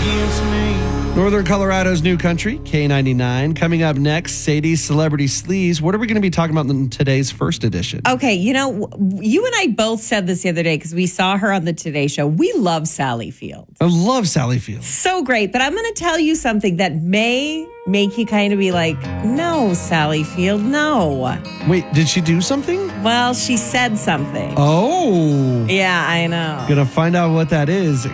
against me. Northern Colorado's new country, K99. Coming up next, Sadie's Celebrity Sleaze. What are we going to be talking about in today's first edition? Okay, you and I both said this the other day because we saw her on the Today Show. We love Sally Field. I love Sally Field. So great. But I'm going to tell you something that may make you kind of be like, no, Sally Field, no. Wait, did she do something? Well, she said something. Oh. Yeah, I know. Gonna find out what that is.